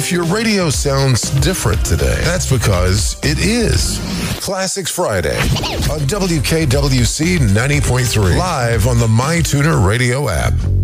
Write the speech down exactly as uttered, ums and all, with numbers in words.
If your radio sounds different today, that's because it is. Classics Friday on W K W C ninety point three, live on the MyTuner radio app.